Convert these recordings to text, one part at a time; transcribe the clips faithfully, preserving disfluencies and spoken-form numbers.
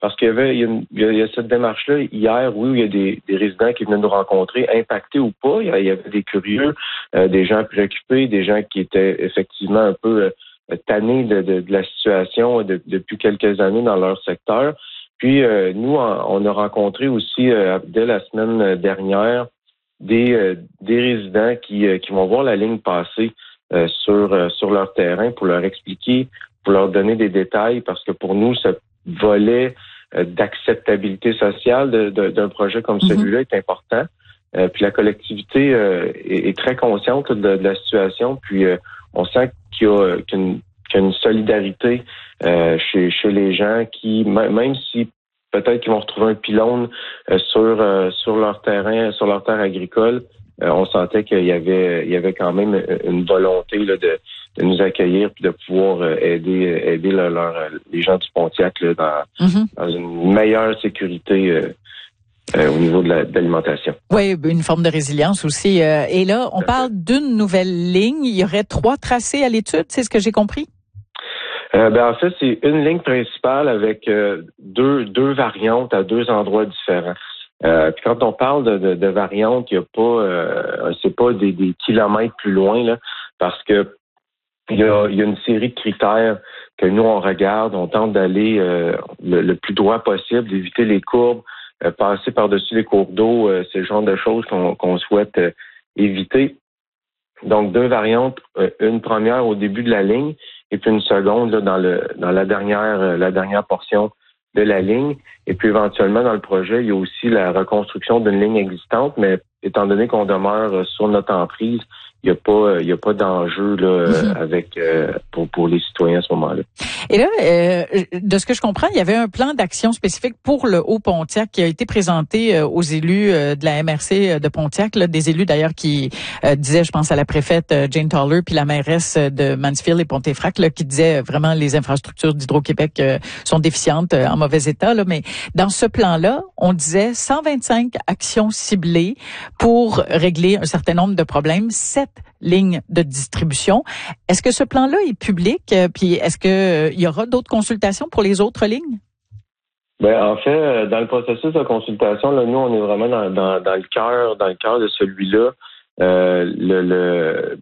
parce qu'il y avait il y a, une, il y a cette démarche-là hier, oui, où il y a des, des résidents qui venaient nous rencontrer, impactés ou pas. Il y avait des curieux, euh, des gens préoccupés, des gens qui étaient effectivement un peu euh, tannés de, de, de la situation de, depuis quelques années dans leur secteur. Puis euh, nous, on a rencontré aussi euh, dès la semaine dernière des, euh, des résidents qui, euh, qui vont voir la ligne passer euh, sur, euh, sur leur terrain pour leur expliquer, pour leur donner des détails, parce que pour nous, ce volet euh, d'acceptabilité sociale de, de, d'un projet comme mm-hmm. celui-là est important. Euh, puis la collectivité euh, est, est très consciente de, de la situation, puis euh, on sent qu'il y a, qu'il y a, une, qu'il y a une solidarité euh, chez, chez les gens qui, même si peut-être qu'ils vont retrouver un pylône euh, sur euh, sur leur terrain, sur leur terre agricole, euh, on sentait qu'il y avait il y avait quand même une volonté là, de, de nous accueillir puis de pouvoir euh, aider aider là, leur, les gens du Pontiac là, dans, mm-hmm. dans une meilleure sécurité euh, euh, au niveau de, la, de l'alimentation. Oui, une forme de résilience aussi. Euh, et là, on parle d'une nouvelle ligne. Il y aurait trois tracés à l'étude, c'est ce que j'ai compris? Euh, ben en fait, c'est une ligne principale avec euh, deux deux variantes à deux endroits différents. Euh, puis quand on parle de, de, de variantes, il y a pas euh, c'est pas des, des kilomètres plus loin là, parce que il y a, il y a une série de critères que nous on regarde, on tente d'aller euh, le, le plus droit possible, d'éviter les courbes, euh, passer par-dessus les cours d'eau, euh, c'est le genre de choses qu'on, qu'on souhaite euh, éviter. Donc deux variantes, euh, une première au début de la ligne et puis une seconde là, dans le dans la dernière euh, la dernière portion de la ligne. Et puis éventuellement dans le projet, il y a aussi la reconstruction d'une ligne existante, mais étant donné qu'on demeure euh, sur notre emprise, il n'y a pas euh, il y a pas d'enjeu là mm-hmm. avec euh, pour pour les citoyens à ce moment-là. Et là, euh, de ce que je comprends, il y avait un plan d'action spécifique pour le Haut-Pontiac qui a été présenté euh, aux élus euh, de la M R C de Pontiac, là, des élus d'ailleurs qui euh, disaient, je pense à la préfète euh, Jane Toller, puis la mairesse de Mansfield et Pontefract, là, qui disaient vraiment les infrastructures d'Hydro-Québec euh, sont déficientes, euh, en mauvais état. Là, mais dans ce plan-là, on disait cent vingt-cinq actions ciblées pour régler un certain nombre de problèmes, sept lignes de distribution. Est-ce que ce plan-là est public? Euh, puis est-ce que euh, il y aura d'autres consultations pour les autres lignes? Ben en fait, dans le processus de consultation, là, nous on est vraiment dans, dans, dans le cœur, dans le cœur de celui-là. Euh, le, le,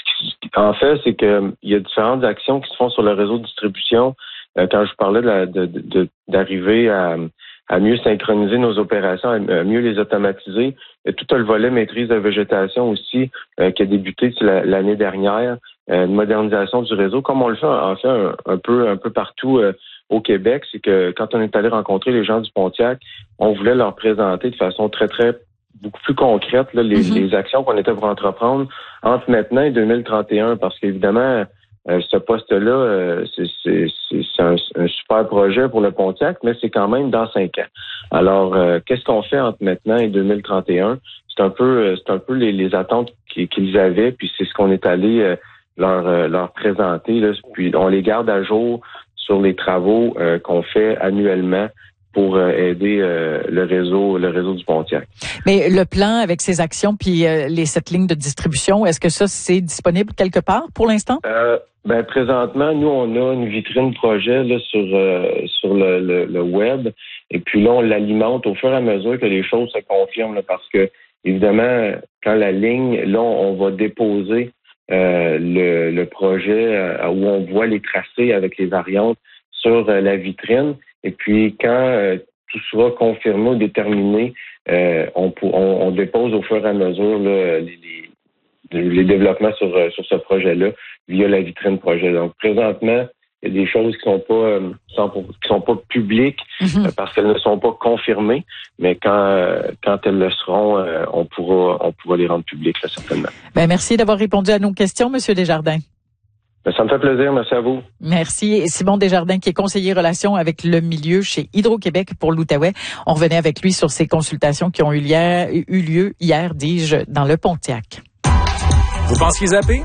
en fait, c'est que il y a différentes actions qui se font sur le réseau de distribution. Euh, quand je parlais de, la, de, de d'arriver à à mieux synchroniser nos opérations, à mieux les automatiser. Il y a tout le volet maîtrise de végétation aussi euh, qui a débuté la, l'année dernière, euh, une modernisation du réseau, comme on le fait en fait un, un peu un peu partout euh, au Québec. C'est que quand on est allé rencontrer les gens du Pontiac, on voulait leur présenter de façon très très beaucoup plus concrète là, les, mm-hmm. les actions qu'on était pour entreprendre entre maintenant et deux mille trente et un, parce qu'évidemment Euh, ce poste-là, euh, c'est, c'est, c'est, c'est un, un super projet pour le Pontiac, mais c'est quand même dans cinq ans. Alors, euh, qu'est-ce qu'on fait entre maintenant et deux mille trente et un? C'est un peu, c'est un peu les, les attentes qu'ils avaient, puis c'est ce qu'on est allé euh, leur, euh, leur présenter. Là. Puis on les garde à jour sur les travaux euh, qu'on fait annuellement pour euh, aider euh, le réseau le réseau du Pontiac. Mais le plan avec ces actions puis euh, les sept lignes de distribution, est-ce que ça c'est disponible quelque part pour l'instant? Euh, ben présentement, nous on a une vitrine projet là sur euh, sur le, le, le web et puis là on l'alimente au fur et à mesure que les choses se confirment là, parce que évidemment quand la ligne là on va déposer euh, le, le projet euh, où on voit les tracés avec les variantes sur euh, la vitrine. Et puis, quand euh, tout sera confirmé ou déterminé, euh, on, on, on dépose au fur et à mesure là, les, les, les développements sur, sur ce projet-là via la vitrine projet. Donc, présentement, il y a des choses qui sont pas euh, sont, qui sont pas publiques mm-hmm. euh, parce qu'elles ne sont pas confirmées, mais quand euh, quand elles le seront, euh, on pourra on pourra les rendre publiques là, certainement. Ben merci d'avoir répondu à nos questions, Monsieur Desjardins. Ça me fait plaisir. Merci à vous. Merci. Et Simon Desjardins, qui est conseiller relations avec le milieu chez Hydro-Québec pour l'Outaouais. On revenait avec lui sur ces consultations qui ont eu lieu, eu lieu hier, dis-je, dans le Pontiac. Vous pensiez zapper?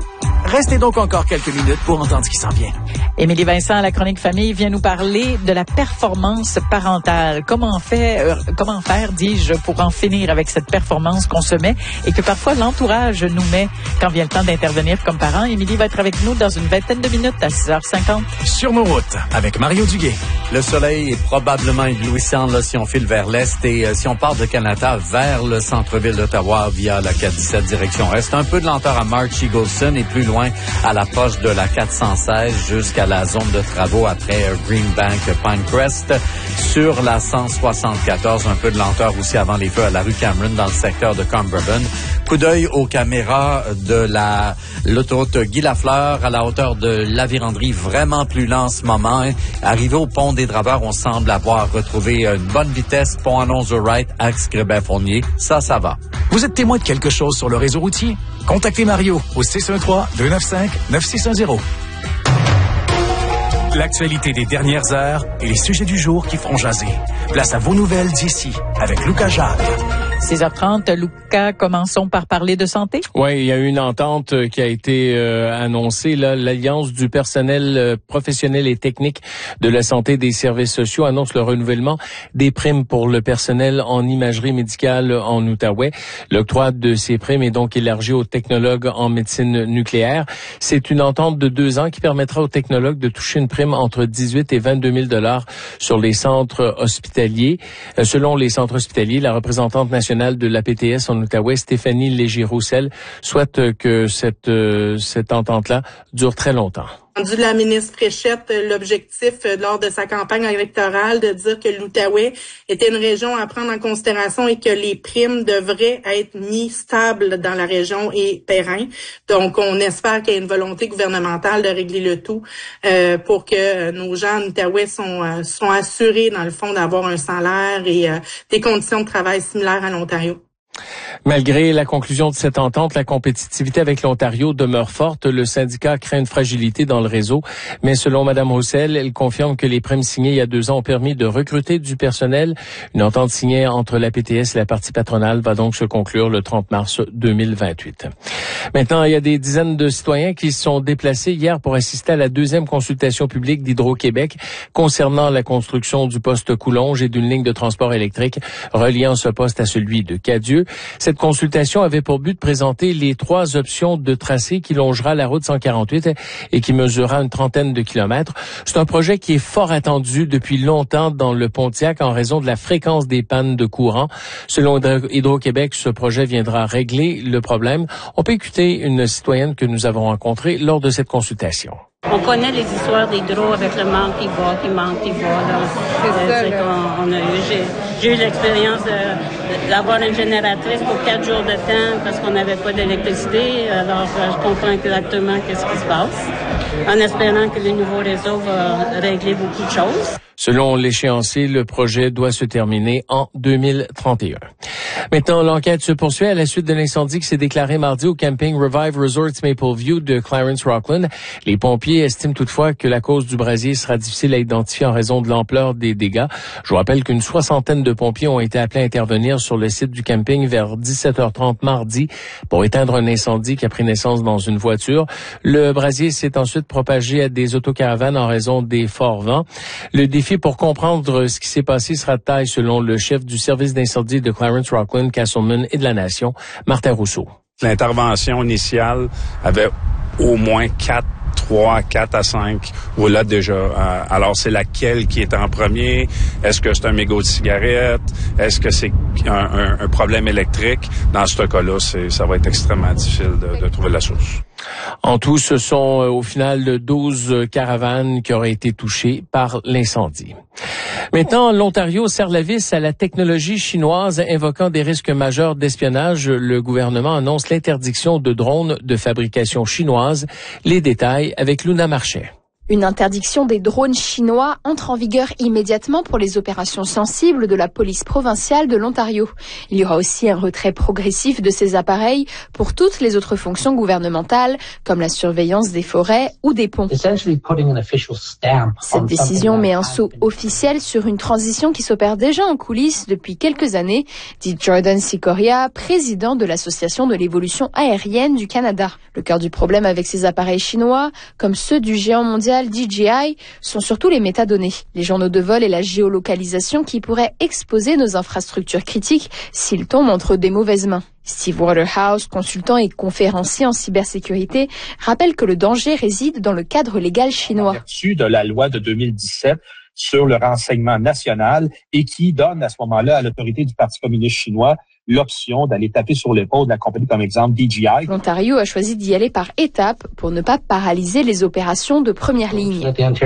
Restez donc encore quelques minutes pour entendre ce qui s'en vient. Émilie Vincent, à la chronique famille, vient nous parler de la performance parentale. Comment faire, euh, comment faire, dis-je, pour en finir avec cette performance qu'on se met et que parfois l'entourage nous met quand vient le temps d'intervenir comme parents. Émilie va être avec nous dans une vingtaine de minutes à six heures cinquante. Sur nos routes, avec Mario Duguay. Le soleil est probablement éblouissant là, si on file vers l'est et euh, si on part de Canada vers le centre-ville d'Ottawa via la quatre dix-sept direction est. Un peu de lenteur à March Eagleson et plus loin à l'approche de la quatre cent seize jusqu'à la zone de travaux après Greenbank Pinecrest. Sur la cent soixante-quatorze, un peu de lenteur aussi avant les feux à la rue Cameron dans le secteur de Cumberland. Coup d'œil aux caméras de la l'autoroute Guy Lafleur à la hauteur de la Vérandrie, vraiment plus lent en ce moment. Hein. Arrivé au pont des Draveurs, on semble avoir retrouvé une bonne vitesse. Pont Alonzo-Wright, axe Grébin-Fournier. Ça, ça va. Vous êtes témoin de quelque chose sur le réseau routier? Contactez Mario au six un trois, deux neuf cinq, neuf six un zéro. L'actualité des dernières heures et les sujets du jour qui font jaser. Place à vos nouvelles d'ici avec Lucas Jacques. six heures trente, Lucas, commençons par parler de santé. Oui, il y a eu une entente qui a été euh, annoncée, là, l'Alliance du personnel euh, professionnel et technique de la santé et des services sociaux annonce le renouvellement des primes pour le personnel en imagerie médicale en Outaouais. L'octroi de ces primes est donc élargi aux technologues en médecine nucléaire. C'est une entente de deux ans qui permettra aux technologues de toucher une prime entre dix-huit et vingt-deux mille dollars sur les centres hospitaliers. Euh, selon les centres hospitaliers, la représentante nationale de l'A P T S en Outaouais, Stéphanie Léger-Roussel, souhaite que cette, euh, cette entente-là dure très longtemps. De la ministre Fréchette, l'objectif lors de sa campagne électorale de dire que l'Outaouais était une région à prendre en considération et que les primes devraient être mises stables dans la région et pérennes. Donc, on espère qu'il y a une volonté gouvernementale de régler le tout euh, pour que nos gens en Outaouais sont, euh, sont assurés, dans le fond, d'avoir un salaire et euh, des conditions de travail similaires à l'Ontario. Malgré la conclusion de cette entente, la compétitivité avec l'Ontario demeure forte. Le syndicat craint une fragilité dans le réseau. Mais selon Mme Roussel, elle confirme que les primes signées il y a deux ans ont permis de recruter du personnel. Une entente signée entre l'A P T S et la partie patronale va donc se conclure le trente mars deux mille vingt-huit. Maintenant, il y a des dizaines de citoyens qui se sont déplacés hier pour assister à la deuxième consultation publique d'Hydro-Québec concernant la construction du poste Coulonge et d'une ligne de transport électrique reliant ce poste à celui de Cadieux. Cette consultation avait pour but de présenter les trois options de tracé qui longera la route cent quarante-huit et qui mesurera une trentaine de kilomètres. C'est un projet qui est fort attendu depuis longtemps dans le Pontiac en raison de la fréquence des pannes de courant. Selon Hydro-Québec, ce projet viendra régler le problème. On peut écouter une citoyenne que nous avons rencontrée lors de cette consultation. On connaît les histoires d'Hydro avec le manque qui va, qui manque, qui va. C'est ça, là. On, on a eu, j'ai, j'ai eu l'expérience de, d'avoir une génératrice pour quatre jours de temps parce qu'on n'avait pas d'électricité. Alors, je comprends exactement qu'est-ce qui se passe. En espérant que le nouveau réseau va régler beaucoup de choses. Selon l'échéancier, le projet doit se terminer en deux mille trente et un. Maintenant, l'enquête se poursuit à la suite de l'incendie qui s'est déclaré mardi au camping Revive Resorts Mapleview de Clarence Rockland. Les pompiers estiment toutefois que la cause du brasier sera difficile à identifier en raison de l'ampleur des dégâts. Je vous rappelle qu'une soixantaine de pompiers ont été appelés à intervenir sur le site du camping vers dix-sept heures trente mardi pour éteindre un incendie qui a pris naissance dans une voiture. Le brasier s'est ensuite propagé à des autocaravanes en raison des forts vents. Le défi pour comprendre ce qui s'est passé sera de taille selon le chef du service d'incendie de Clarence Rockland, Castleman et de la Nation, Martin Rousseau. L'intervention initiale avait au moins quatre, trois, quatre à cinq roulettes déjà. Euh, alors, c'est laquelle qui est en premier? Est-ce que c'est un mégot de cigarette? Est-ce que c'est un, un, un problème électrique? Dans ce cas-là, c'est, ça va être extrêmement difficile de, de trouver la source. En tout, ce sont euh, au final douze caravanes qui auraient été touchées par l'incendie. Maintenant, l'Ontario serre la vis à la technologie chinoise, invoquant des risques majeurs d'espionnage. Le gouvernement annonce l'interdiction de drones de fabrication chinoise. Les détails avec Luna Marchais. Une interdiction des drones chinois entre en vigueur immédiatement pour les opérations sensibles de la police provinciale de l'Ontario. Il y aura aussi un retrait progressif de ces appareils pour toutes les autres fonctions gouvernementales, comme la surveillance des forêts ou des ponts. Cette décision met un sceau officiel sur une transition qui s'opère déjà en coulisses depuis quelques années, dit Jordan Sikoria, président de l'Association de l'évolution aérienne du Canada. Le cœur du problème avec ces appareils chinois, comme ceux du géant mondial D J I, sont surtout les métadonnées, les journaux de vol et la géolocalisation qui pourraient exposer nos infrastructures critiques s'ils tombent entre des mauvaises mains. Steve Waterhouse, consultant et conférencier en cybersécurité, rappelle que le danger réside dans le cadre légal chinois. En vertu de la loi de deux mille dix-sept sur le renseignement national et qui donne à ce moment-là à l'autorité du Parti communiste chinois l'option d'aller taper sur l'épaule de la compagnie comme exemple D J I. L'Ontario a choisi d'y aller par étapes pour ne pas paralyser les opérations de première ligne.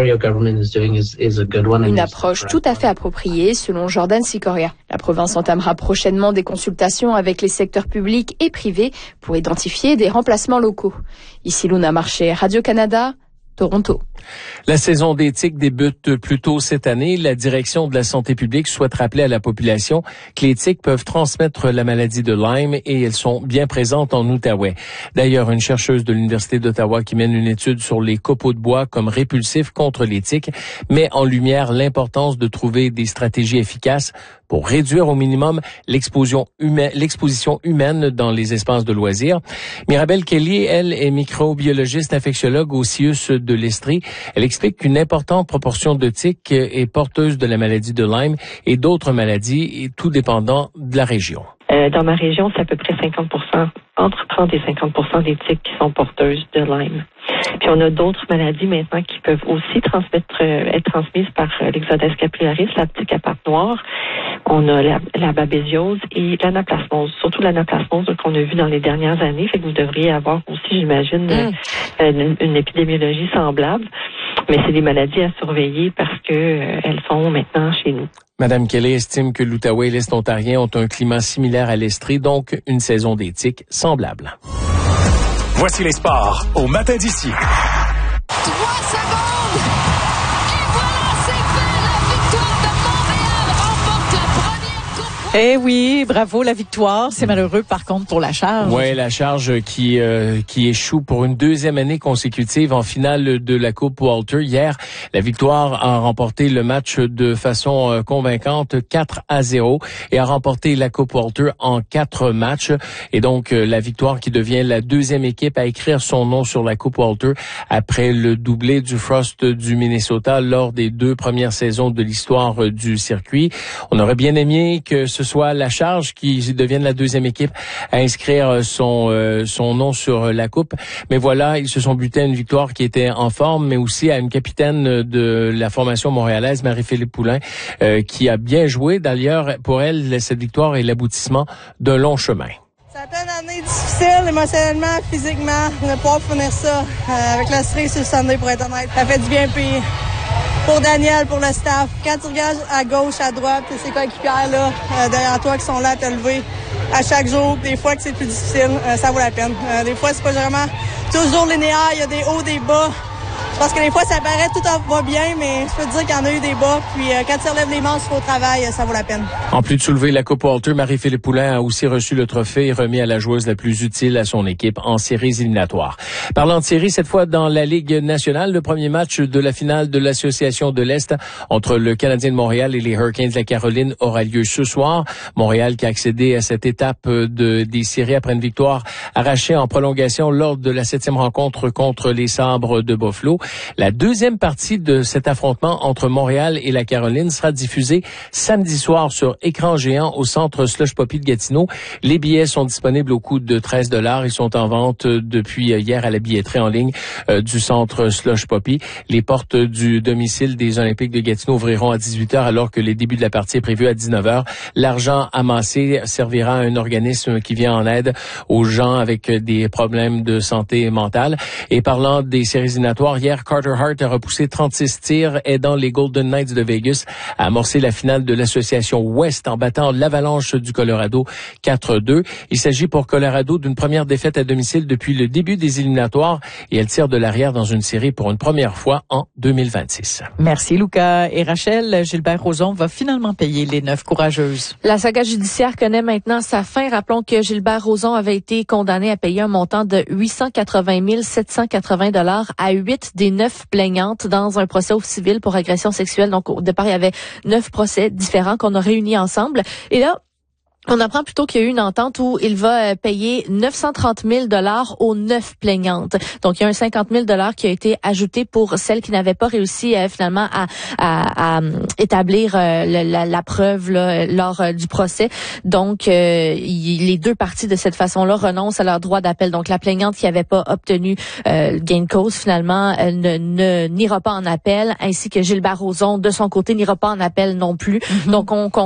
Une approche tout à fait appropriée selon Jordan Sikoria. La province entamera prochainement des consultations avec les secteurs publics et privés pour identifier des remplacements locaux. Ici Luna Marché, Radio-Canada, Toronto. La saison d'éthique débute plus tôt cette année. La direction de la santé publique souhaite rappeler à la population que les tiques peuvent transmettre la maladie de Lyme et elles sont bien présentes en Outaouais. D'ailleurs, une chercheuse de l'Université d'Ottawa qui mène une étude sur les copeaux de bois comme répulsifs contre les tiques met en lumière l'importance de trouver des stratégies efficaces pour réduire au minimum l'exposition humaine, l'exposition humaine dans les espaces de loisirs. Mirabelle Kelly, elle, est microbiologiste infectiologue au C I U S de l'Estrie. Elle explique qu'une importante proportion de tiques est porteuse de la maladie de Lyme et d'autres maladies, et tout dépendant de la région. Euh, dans ma région, c'est à peu près cinquante pour cent, entre trente et cinquante pour cent des tiques qui sont porteuses de Lyme. Puis on a d'autres maladies maintenant qui peuvent aussi transmettre, euh, être transmises par euh, l'Exodes scapularis, la tique à pattes noires. On a la, la babésiose et l'anaplasmose, surtout l'anaplasmose qu'on a vu dans les dernières années. Fait que vous devriez avoir aussi, j'imagine, mmh. euh, une, une épidémiologie semblable. Mais c'est des maladies à surveiller parce que euh, elles sont maintenant chez nous. Madame Kelly estime que l'Outaouais et l'Est ontarien ont un climat similaire à l'Estrie, donc une saison des tiques semblable. Voici les sports au matin d'ici. Trois secondes! Et voilà, c'est fait! La victoire de Montréal remporte la première coupe. Eh oui, bravo la victoire. C'est malheureux par contre pour la Charge. Oui, la Charge qui euh, qui échoue pour une deuxième année consécutive en finale de la Coupe Walter. Hier, la victoire a remporté le match de façon euh, convaincante quatre à zéro et a remporté la Coupe Walter en quatre matchs. Et donc, euh, la victoire qui devient la deuxième équipe à écrire son nom sur la Coupe Walter après le doublé du Frost du Minnesota lors des deux premières saisons de l'histoire euh, du circuit. On aurait bien aimé que ce soit la Charge qui devienne la deuxième équipe à inscrire son euh, son nom sur la coupe. Mais voilà, ils se sont butés à une victoire qui était en forme, mais aussi à une capitaine de la formation montréalaise, Marie-Philippe Poulin, euh, qui a bien joué. D'ailleurs, pour elle, cette victoire est l'aboutissement d'un long chemin. Ça a été une année difficile, émotionnellement, physiquement. De pouvoir finir ça euh, avec la cerise sur le Sunday, pour être honnête. Ça fait du bien, puis pour Daniel, pour le staff. Quand tu regardes à gauche, à droite, c'est ces coéquipières là, euh, derrière toi qui sont là à te lever à chaque jour. Des fois que c'est plus difficile, euh, ça vaut la peine. Euh, des fois, c'est pas vraiment toujours linéaire. Il y a des hauts, des bas. Parce que des fois, ça paraît tout va bien, mais je peux te dire qu'il y en a eu des bas. Puis euh, quand tu relèves les manches au travail, ça vaut la peine. En plus de soulever la Coupe Walter, Marie-Philippe Poulin a aussi reçu le trophée remis à la joueuse la plus utile à son équipe en séries éliminatoires. Parlant de séries, cette fois dans la Ligue nationale, le premier match de la finale de l'Association de l'Est entre le Canadien de Montréal et les Hurricanes de la Caroline aura lieu ce soir. Montréal qui a accédé à cette étape de, des séries après une victoire arrachée en prolongation lors de la septième rencontre contre les Sabres de Buffalo. La deuxième partie de cet affrontement entre Montréal et la Caroline sera diffusée samedi soir sur écran géant au centre Slush Poppy de Gatineau. Les billets sont disponibles au coût de treize dollars. Ils sont en vente depuis hier à la billetterie en ligne euh, du centre Slush Poppy. Les portes du domicile des Olympiques de Gatineau ouvriront à dix-huit heures alors que le début de la partie est prévu à dix-neuf heures. L'argent amassé servira à un organisme qui vient en aide aux gens avec des problèmes de santé mentale. Et parlant des séries éliminatoires, hier, hier, Carter Hart a repoussé trente-six tirs, aidant les Golden Knights de Vegas à amorcer la finale de l'association Ouest en battant l'Avalanche du Colorado quatre deux. Il s'agit pour Colorado d'une première défaite à domicile depuis le début des éliminatoires et elle tire de l'arrière dans une série pour une première fois en deux mille vingt-six. Merci Lucas. Et Rachel, Gilbert Rozon va finalement payer les neuf courageuses. La saga judiciaire connaît maintenant sa fin. Rappelons que Gilbert Rozon avait été condamné à payer un montant de huit cent quatre-vingt mille sept cent quatre-vingts dollars à huit des neuf plaignantes dans un procès au civil pour agression sexuelle. Donc au départ, il y avait neuf procès différents qu'on a réunis ensemble. Et là, on apprend plutôt qu'il y a eu une entente où il va payer neuf cent trente mille dollars aux neuf plaignantes. Donc, il y a un cinquante mille dollars qui a été ajouté pour celles qui n'avaient pas réussi euh, finalement à, à, à établir euh, la, la preuve là, lors euh, du procès. Donc, euh, il, les deux parties de cette façon-là renoncent à leur droit d'appel. Donc, la plaignante qui n'avait pas obtenu euh, gain de cause, finalement, elle ne, ne n'ira pas en appel, ainsi que Gilbert Rozon, de son côté, n'ira pas en appel non plus. Mm-hmm. Donc, on